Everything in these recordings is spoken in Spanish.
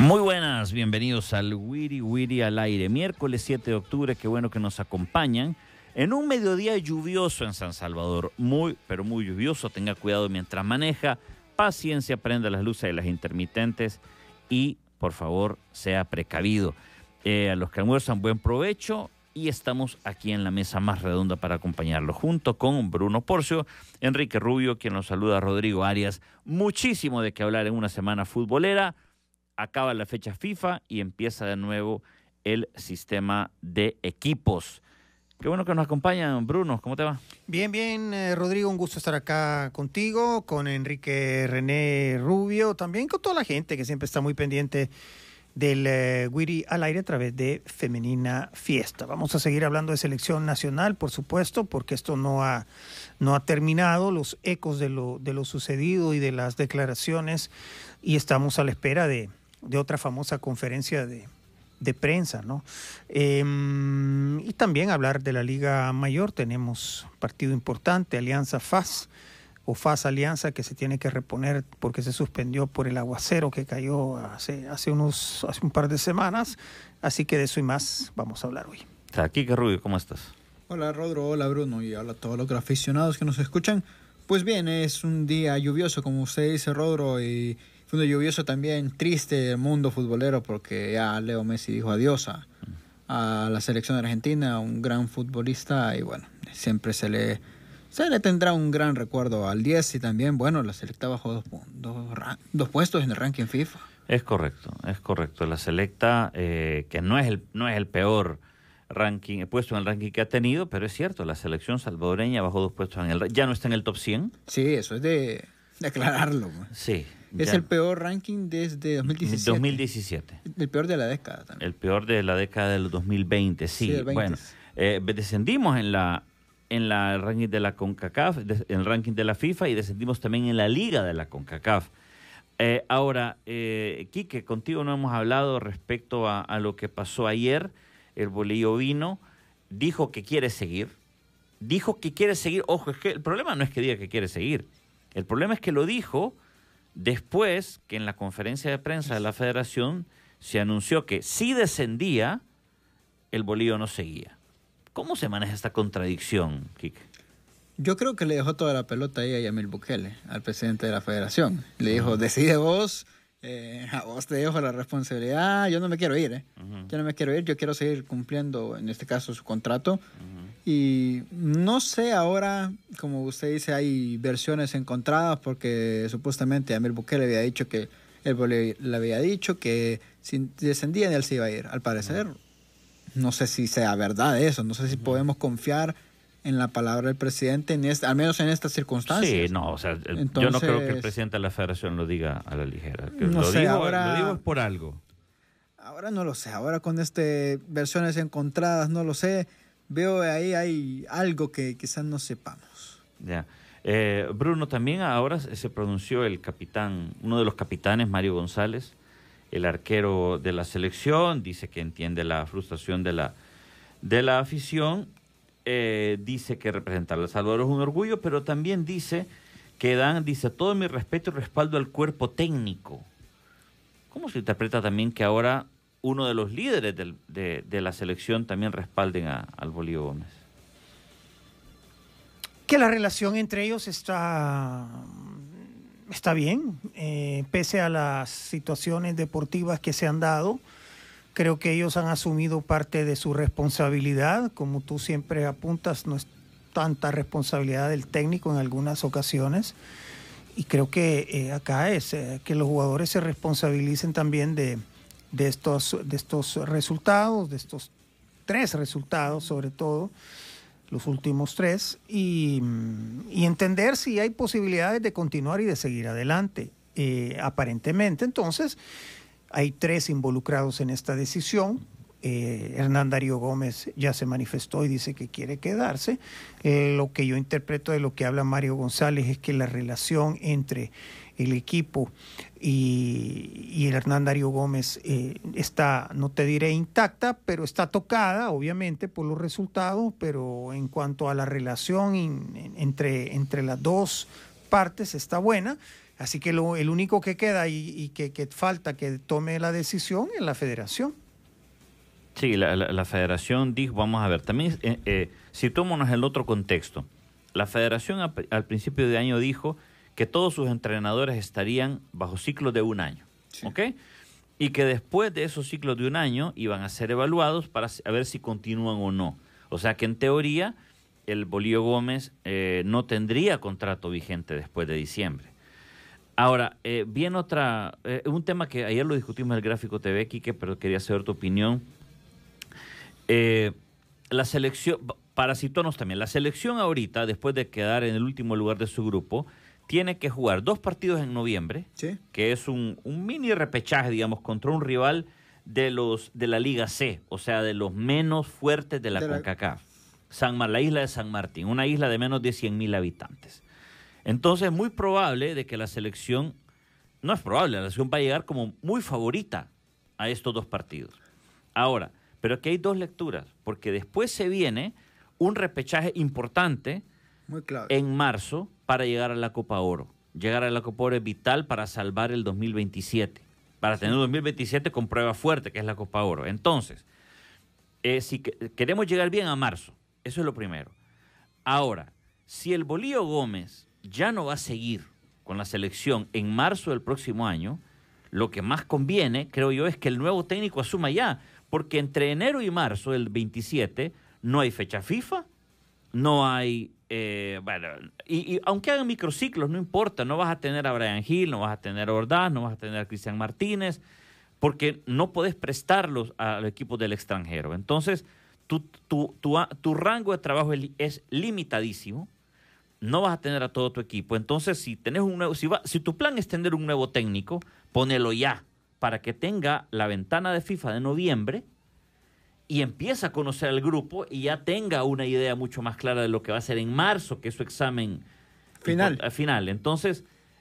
Muy buenas, bienvenidos al Wiri Wiri al aire. Miércoles 7 de octubre, qué bueno que nos acompañan. En un mediodía lluvioso en San Salvador, muy, pero muy lluvioso. Tenga cuidado mientras maneja, paciencia, prenda las luces de las intermitentes y, por favor, sea precavido. A los que almuerzan, buen provecho. Y estamos aquí en la mesa más redonda para acompañarlo, junto con Bruno Porcio, Enrique Rubio, quien nos saluda, Rodrigo Arias. Muchísimo de qué hablar en una semana futbolera. Acaba la fecha FIFA y empieza de nuevo el sistema de equipos. Qué bueno que nos acompañan, Bruno. ¿Cómo te va? Bien, Rodrigo, un gusto estar acá contigo, con Enrique René Rubio, también con toda la gente que siempre está muy pendiente del Wiri al aire a través de Femenina Fiesta. Vamos a seguir hablando de selección nacional, por supuesto, porque esto no ha terminado, los ecos de lo sucedido y de las declaraciones, y estamos a la espera de otra famosa conferencia de prensa, ¿no? Y también hablar de la Liga Mayor. Tenemos partido importante, Alianza FAS, o FAS Alianza, que se tiene que reponer porque se suspendió por el aguacero que cayó hace un par de semanas. Así que de eso y más vamos a hablar hoy. Kike Rubio, ¿cómo estás? Hola Rodro, hola Bruno y hola a todos los aficionados que nos escuchan. Pues bien, es un día lluvioso, como usted dice, Rodro, y fue un día lluvioso también, triste el mundo futbolero, porque ya Leo Messi dijo adiós a la selección de Argentina, un gran futbolista, y bueno, siempre se le tendrá un gran recuerdo al 10, y también, bueno, la Selecta bajó dos puestos en el ranking FIFA. Es correcto. La Selecta, que no es el peor puesto en el ranking que ha tenido, pero es cierto, la selección salvadoreña bajó 2 puestos ya no está en el top 100. Sí, eso es de aclararlo. Sí. Es el peor ranking desde 2017. El peor de la década también. El peor de la década del 2020, sí. El 20. Bueno, descendimos en el ranking de la CONCACAF, en el ranking de la FIFA, y descendimos también en la Liga de la CONCACAF. Ahora, Quique, contigo no hemos hablado respecto a lo que pasó ayer. El Bolillo vino, dijo que quiere seguir. Ojo, es que el problema no es que diga que quiere seguir. El problema es que lo dijo después que en la conferencia de prensa de la Federación se anunció que si descendía, el Bolillo no seguía. ¿Cómo se maneja esta contradicción, Kike? Yo creo que le dejó toda la pelota ahí a Yamil Bukele, al presidente de la Federación. Le dijo, decide vos, a vos te dejo la responsabilidad, yo no me quiero ir, Yo no me quiero ir, yo quiero seguir cumpliendo, en este caso, su contrato. Y no sé, ahora, como usted dice, hay versiones encontradas, porque supuestamente Yamil Bukele había dicho que le había dicho que si descendían él se iba a ir. Al parecer, no sé si sea verdad eso, no sé si podemos confiar en la palabra del presidente, al menos en estas circunstancias. Sí, no, o sea, Entonces, yo no creo que el presidente de la Federación lo diga a la ligera. Lo digo es por algo. Ahora no lo sé, ahora con versiones encontradas, no lo sé. Veo ahí hay algo que quizás no sepamos. Ya. Bruno, también ahora se pronunció el capitán, uno de los capitanes, Mario González, el arquero de la selección, dice que entiende la frustración de la afición. Dice que representar a El Salvador es un orgullo, pero también dice todo mi respeto y respaldo al cuerpo técnico. ¿Cómo se interpreta también que ahora uno de los líderes de la selección también respalden al Bolillo Gómez? Que la relación entre ellos está bien, pese a las situaciones deportivas que se han dado. Creo que ellos han asumido parte de su responsabilidad. Como tú siempre apuntas, no es tanta responsabilidad del técnico en algunas ocasiones. Y creo que acá es que los jugadores se responsabilicen también de estos resultados, de estos 3 resultados sobre todo, los últimos 3, y entender si hay posibilidades de continuar y de seguir adelante. Aparentemente, entonces, hay 3 involucrados en esta decisión. Hernán Darío Gómez ya se manifestó y dice que quiere quedarse. Lo que yo interpreto de lo que habla Mario González es que la relación entre el equipo y el Hernán Darío Gómez está, no te diré intacta, pero está tocada, obviamente, por los resultados, pero en cuanto a la relación entre las dos partes está buena. Así que el único que queda y que falta que tome la decisión es la federación. Sí, la federación dijo, vamos a ver, también situémonos en el otro contexto. La federación al principio de año dijo que todos sus entrenadores estarían bajo ciclos de 1 año, sí. ¿Ok? Y que después de esos ciclos de 1 año iban a ser evaluados para ver si continúan o no. O sea que en teoría el Bolillo Gómez no tendría contrato vigente después de diciembre. Ahora, viene un tema que ayer lo discutimos en el Gráfico TV, Quique, pero quería saber tu opinión. La selección, para situarnos también, la selección ahorita, después de quedar en el último lugar de su grupo, tiene que jugar 2 partidos en noviembre, ¿sí? Que es un mini repechaje, digamos, contra un rival de la Liga C, o sea, de los menos fuertes de la CONCACAF. La isla de San Martín, una isla de menos de 100,000 habitantes. Entonces, es muy probable de que la selección, no es probable, la selección va a llegar como muy favorita a estos 2 partidos. Ahora, pero aquí hay 2 lecturas, porque después se viene un repechaje importante muy clave en marzo para llegar a la Copa Oro. Llegar a la Copa Oro es vital para salvar el 2027, para tener un 2027 con prueba fuerte, que es la Copa Oro. Entonces, si queremos llegar bien a marzo, eso es lo primero. Ahora, si el Bolillo Gómez ya no va a seguir con la selección en marzo del próximo año, lo que más conviene, creo yo, es que el nuevo técnico asuma ya, porque entre enero y marzo del 27 no hay fecha FIFA, no hay, y aunque hagan microciclos, no importa, no vas a tener a Brian Hill, no vas a tener a Ordaz, no vas a tener a Cristian Martínez, porque no podés prestarlos a los equipos del extranjero. Entonces, tu rango de trabajo es limitadísimo, no vas a tener a todo tu equipo. Entonces, si tu plan es tener un nuevo técnico, ponelo ya, para que tenga la ventana de FIFA de noviembre y empiece a conocer al grupo y ya tenga una idea mucho más clara de lo que va a hacer en marzo, que es su examen final. Entonces,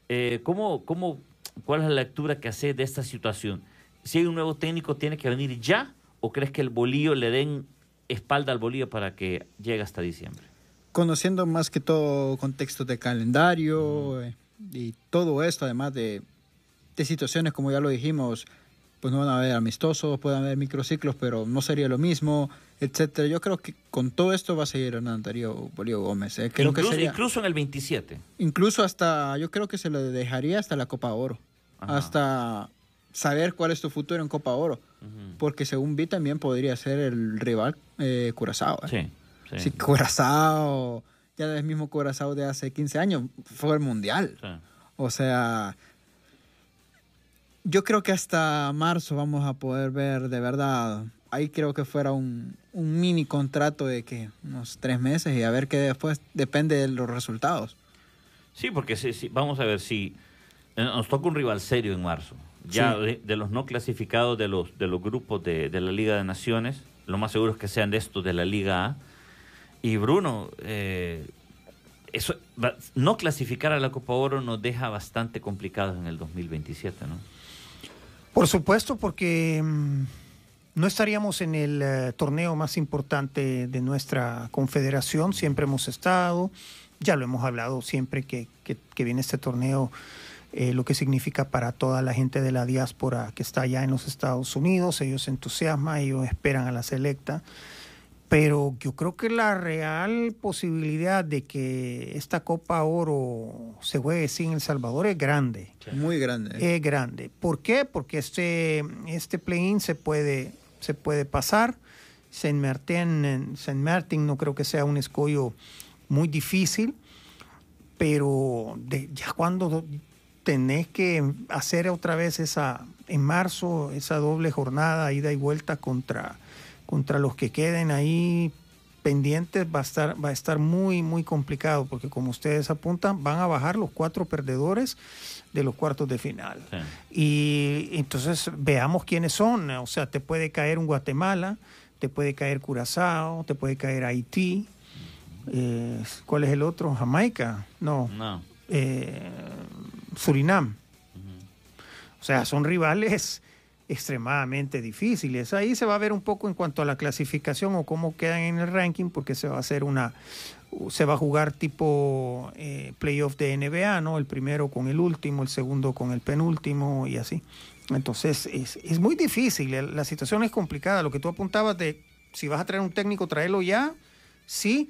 ¿cuál es la lectura que hace de esta situación? Si hay un nuevo técnico, ¿tiene que venir ya? ¿O crees que el Bolillo le den espalda al Bolillo para que llegue hasta diciembre? Conociendo más que todo contextos de calendario y todo esto, además de situaciones, como ya lo dijimos, pues no van a haber amistosos, pueden haber microciclos, pero no sería lo mismo, etcétera. Yo creo que con todo esto va a seguir Hernán Darío Bolillo Gómez. Creo incluso en el 27. Incluso hasta, yo creo que se le dejaría hasta la Copa Oro. Ajá. Hasta saber cuál es tu futuro en Copa Oro. Porque según vi también podría ser el rival Curazao. Sí. Sí, Curazao, ya el mismo Curazao de hace 15 años, fue el Mundial. Sí. O sea, yo creo que hasta marzo vamos a poder ver de verdad. Ahí creo que fuera un mini contrato de unos 3 meses y a ver qué después depende de los resultados. Sí, porque sí, vamos a ver si nos toca un rival serio en marzo. Ya sí. de los no clasificados de los grupos de la Liga de Naciones, lo más seguro es que sean de estos de la Liga A. Y Bruno, no clasificar a la Copa Oro nos deja bastante complicados en el 2027, ¿no? Por supuesto, porque no estaríamos en el torneo más importante de nuestra confederación. Siempre hemos estado, ya lo hemos hablado siempre que viene este torneo, lo que significa para toda la gente de la diáspora que está allá en los Estados Unidos. Ellos se entusiasman, ellos esperan a la selecta. Pero yo creo que la real posibilidad de que esta Copa Oro se juegue sin El Salvador es grande. Muy grande. Es grande. ¿Por qué? Porque este play-in se puede pasar. Saint Martin no creo que sea un escollo muy difícil, pero ya cuando tenés que hacer otra vez en marzo esa doble jornada, ida y vuelta contra los que queden ahí pendientes, va a estar muy, muy complicado, porque como ustedes apuntan, van a bajar los 4 perdedores de los cuartos de final. Sí. Y entonces veamos quiénes son. O sea, te puede caer un Guatemala, te puede caer Curazao, te puede caer Haití. ¿Cuál es el otro? ¿Jamaica? No. Surinam. O sea, son rivales extremadamente difíciles. Ahí se va a ver un poco en cuanto a la clasificación o cómo quedan en el ranking, porque se va a hacer una se va a jugar tipo playoff de NBA, ¿no? El primero con el último, el segundo con el penúltimo y así. Entonces es muy difícil, la situación es complicada. Lo que tú apuntabas de si vas a traer un técnico, tráelo ya, sí.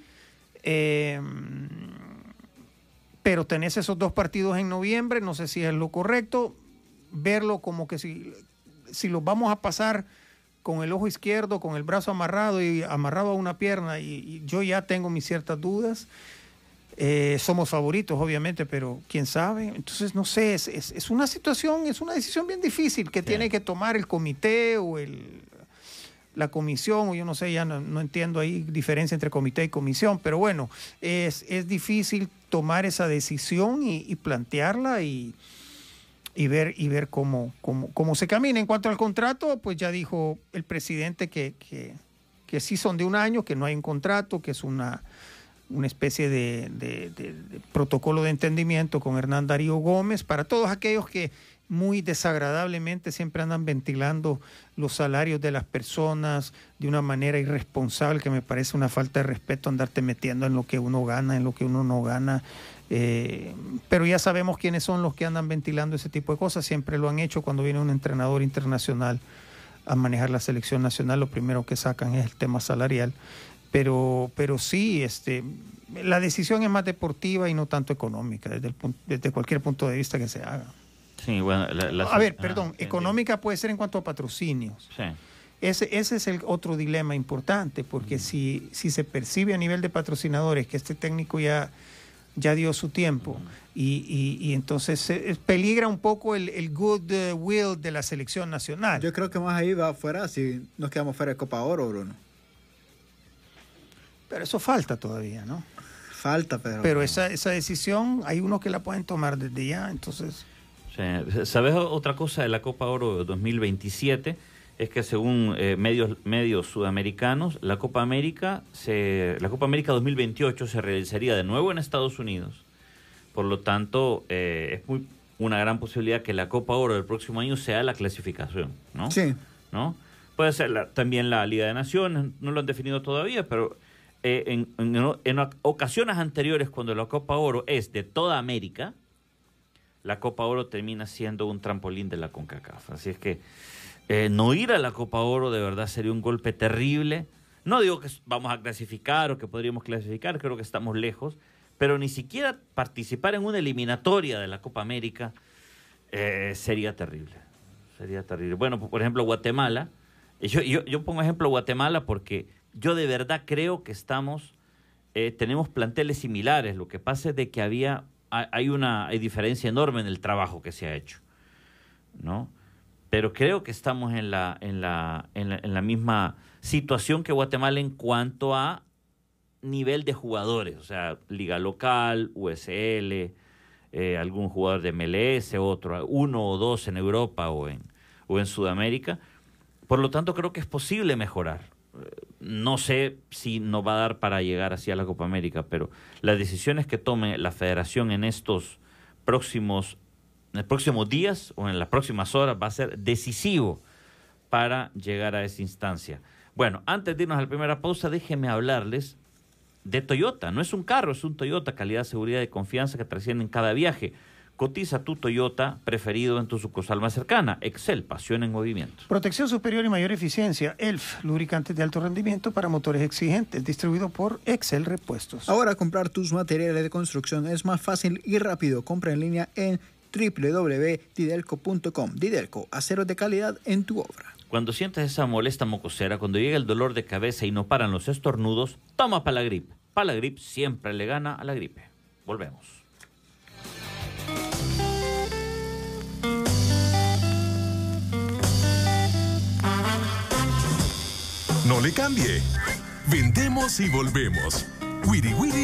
Pero tenés esos 2 partidos en noviembre, no sé si es lo correcto. Verlo como que si los vamos a pasar con el ojo izquierdo, con el brazo amarrado y amarrado a una pierna, y yo ya tengo mis ciertas dudas. Somos favoritos, obviamente, pero quién sabe. Entonces, no sé, es una situación, es una decisión bien difícil que tiene que tomar el comité o la comisión, o yo no sé, ya no entiendo ahí diferencia entre comité y comisión, pero bueno, es difícil tomar esa decisión y plantearla y ver cómo se camina. En cuanto al contrato, pues ya dijo el presidente que sí son de 1 año, que no hay un contrato, que es una especie de protocolo de entendimiento con Hernán Darío Gómez, para todos aquellos que muy desagradablemente siempre andan ventilando los salarios de las personas de una manera irresponsable, que me parece una falta de respeto andarte metiendo en lo que uno gana, en lo que uno no gana. Pero ya sabemos quiénes son los que andan ventilando ese tipo de cosas. Siempre lo han hecho cuando viene un entrenador internacional a manejar la selección nacional. Lo primero que sacan es el tema salarial. Pero sí, la decisión es más deportiva y no tanto económica, desde cualquier punto de vista que se haga. Sí, bueno, económica puede ser en cuanto a patrocinios. Sí. Ese es el otro dilema importante, porque si se percibe a nivel de patrocinadores que este técnico ya dio su tiempo y entonces peligra un poco el goodwill de la selección nacional. Yo creo que más ahí va afuera si nos quedamos fuera de Copa Oro, Bruno. Pero eso falta todavía, ¿no? Falta, pero esa decisión hay unos que la pueden tomar desde ya, entonces... Sí. ¿Sabes otra cosa de la Copa Oro 2027? Es que según medios sudamericanos, la Copa América 2028 se realizaría de nuevo en Estados Unidos. Por lo tanto, es una gran posibilidad que la Copa Oro del próximo año sea la clasificación, ¿no? Sí. ¿No? Puede ser también la Liga de Naciones, no lo han definido todavía, pero en ocasiones anteriores, cuando la Copa Oro es de toda América, la Copa Oro termina siendo un trampolín de la CONCACAF. Así es que no ir a la Copa Oro de verdad sería un golpe terrible. No digo que vamos a clasificar o que podríamos clasificar, creo que estamos lejos, pero ni siquiera participar en una eliminatoria de la Copa América sería terrible. Sería terrible. Bueno, por ejemplo, Guatemala. Yo pongo ejemplo Guatemala porque yo de verdad creo que tenemos planteles similares. Lo que pasa es de que hay diferencia enorme en el trabajo que se ha hecho, ¿no? Pero creo que estamos en la misma situación que Guatemala en cuanto a nivel de jugadores, o sea, liga local, USL, algún jugador de MLS, otro, 1 o 2 en Europa o en Sudamérica. Por lo tanto, creo que es posible mejorar. No sé si nos va a dar para llegar así a la Copa América, pero las decisiones que tome la federación en los próximos días o en las próximas horas va a ser decisivo para llegar a esa instancia. Bueno, antes de irnos a la primera pausa, déjenme hablarles de Toyota. No es un carro, es un Toyota, calidad, seguridad y confianza que trasciende en cada viaje. Cotiza tu Toyota preferido en tu sucursal más cercana. Excel, pasión en movimiento. Protección superior y mayor eficiencia. ELF, lubricantes de alto rendimiento para motores exigentes. Distribuido por Excel Repuestos. Ahora comprar tus materiales de construcción es más fácil y rápido. Compra en línea en www.didelco.com. Didelco, aceros de calidad en tu obra. Cuando sientes esa molesta mocosera, cuando llega el dolor de cabeza y no paran los estornudos, toma Palagrip. Palagrip siempre le gana a la gripe. Volvemos. No le cambie. Vendemos y volvemos. Wiri Wiri